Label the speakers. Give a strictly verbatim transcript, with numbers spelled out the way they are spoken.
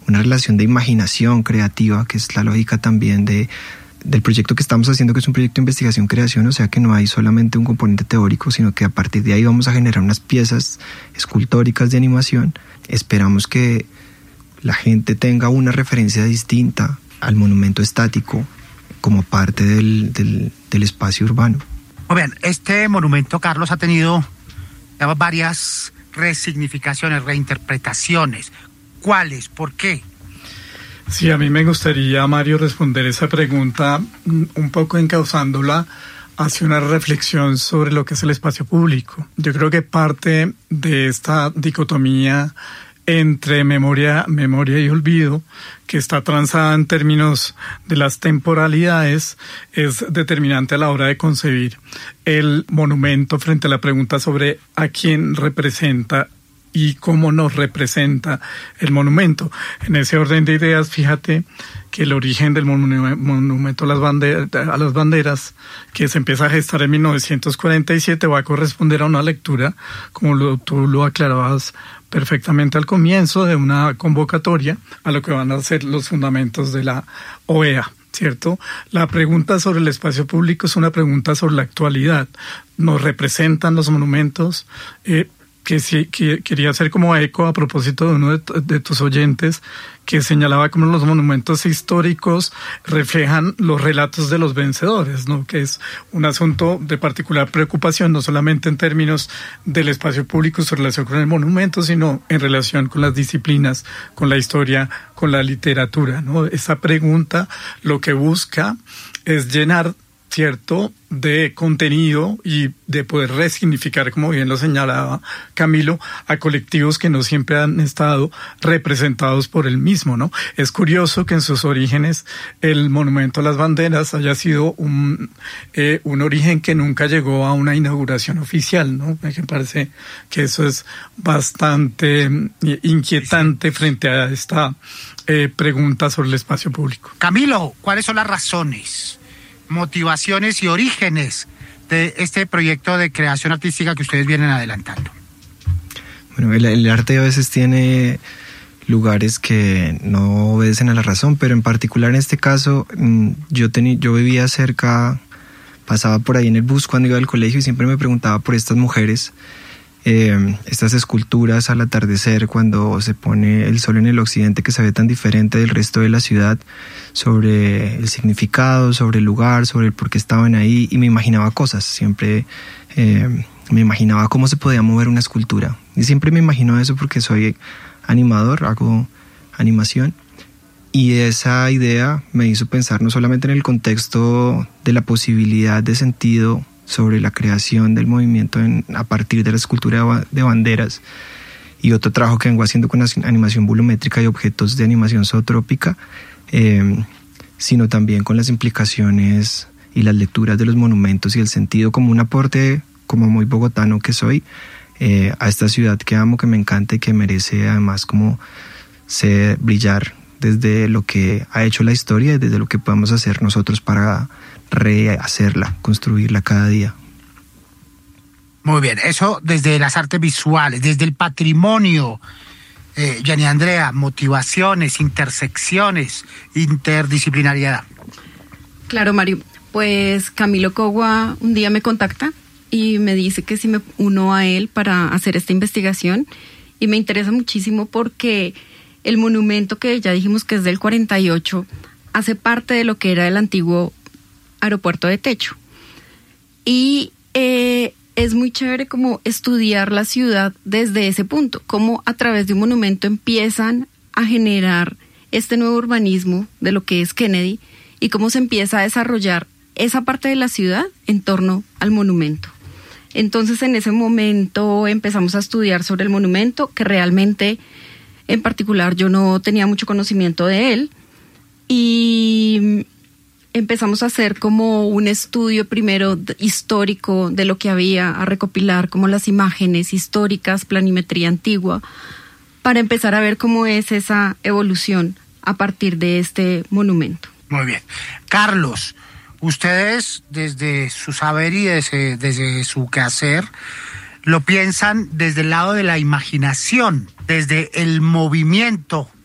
Speaker 1: una relación de imaginación creativa, que es la lógica también de, del proyecto que estamos haciendo, que es un proyecto de investigación-creación, o sea que no hay solamente un componente teórico, sino que a partir de ahí vamos a generar unas piezas escultóricas de animación. Esperamos que la gente tenga una referencia distinta al monumento estático como parte del, del, del espacio urbano.
Speaker 2: Muy bien, este monumento, Carlos, ha tenido digamos, varias resignificaciones, reinterpretaciones. ¿Cuáles? ¿Por qué?
Speaker 3: Sí, a mí me gustaría, Mario, responder esa pregunta un poco encauzándola hacia una reflexión sobre lo que es el espacio público. Yo creo que parte de esta dicotomía entre memoria, memoria y olvido, que está transada en términos de las temporalidades, es determinante a la hora de concebir el monumento frente a la pregunta sobre a quién representa y cómo nos representa el monumento. En ese orden de ideas, fíjate que el origen del monumento a las, banderas, a las banderas, que se empieza a gestar en mil novecientos cuarenta y siete, va a corresponder a una lectura, como lo, tú lo aclarabas perfectamente al comienzo, de una convocatoria a lo que van a ser los fundamentos de la O E A, ¿cierto? La pregunta sobre el espacio público es una pregunta sobre la actualidad. ¿Nos representan los monumentos? Eh, que sí, que quería hacer como eco a propósito de uno de, de tus oyentes que señalaba cómo los monumentos históricos reflejan los relatos de los vencedores, ¿no? Que es un asunto de particular preocupación, no solamente en términos del espacio público, su relación con el monumento, sino en relación con las disciplinas, con la historia, con la literatura, ¿no? Esa pregunta lo que busca es llenar, ¿cierto?, de contenido y de poder resignificar, como bien lo señalaba Camilo, a colectivos que no siempre han estado representados por el mismo, ¿no? Es curioso que en sus orígenes el monumento a las banderas haya sido un, eh, un origen que nunca llegó a una inauguración oficial, ¿no? Me parece que eso es bastante inquietante frente a esta eh, pregunta sobre el espacio público.
Speaker 2: Camilo, ¿cuáles son las razones, motivaciones y orígenes de este proyecto de creación artística que ustedes vienen adelantando?
Speaker 1: Bueno, el, el arte a veces tiene lugares que no obedecen a la razón, pero en particular en este caso yo, tení, yo vivía cerca, pasaba por ahí en el bus cuando iba al colegio y siempre me preguntaba por estas mujeres, eh, estas esculturas al atardecer cuando se pone el sol en el occidente, que se ve tan diferente del resto de la ciudad, sobre el significado, sobre el lugar, sobre el por qué estaban ahí, y me imaginaba cosas, siempre eh, me imaginaba cómo se podía mover una escultura, y siempre me imagino eso porque soy animador, hago animación, y esa idea me hizo pensar no solamente en el contexto de la posibilidad de sentido sobre la creación del movimiento en, a partir de la escultura de banderas, y otro trabajo que vengo haciendo con animación volumétrica y objetos de animación zootrópica, eh, sino también con las implicaciones y las lecturas de los monumentos y el sentido como un aporte, como muy bogotano que soy, eh, a esta ciudad que amo, que me encanta y que merece además como ser, brillar desde lo que ha hecho la historia y desde lo que podemos hacer nosotros para rehacerla, construirla cada día.
Speaker 2: Muy bien, eso desde las artes visuales, desde el patrimonio. Eh, Yanni Andrea, motivaciones, intersecciones, interdisciplinariedad.
Speaker 4: Claro, Mario. Pues Camilo Cogua un día me contacta y me dice que si me uno a él para hacer esta investigación, y me interesa muchísimo porque el monumento, que ya dijimos que es del cuarenta y ocho, hace parte de lo que era el antiguo aeropuerto de Techo. Y eh, es muy chévere como estudiar la ciudad desde ese punto, cómo a través de un monumento empiezan a generar este nuevo urbanismo de lo que es Kennedy y cómo se empieza a desarrollar esa parte de la ciudad en torno al monumento. Entonces en ese momento empezamos a estudiar sobre el monumento, que realmente en particular yo no tenía mucho conocimiento de él, y empezamos a hacer como un estudio primero histórico de lo que había, a recopilar como las imágenes históricas, planimetría antigua, para empezar a ver cómo es esa evolución a partir de este monumento.
Speaker 2: Muy bien. Carlos, ustedes desde su saber y desde, desde su quehacer lo piensan desde el lado de la imaginación, desde el movimiento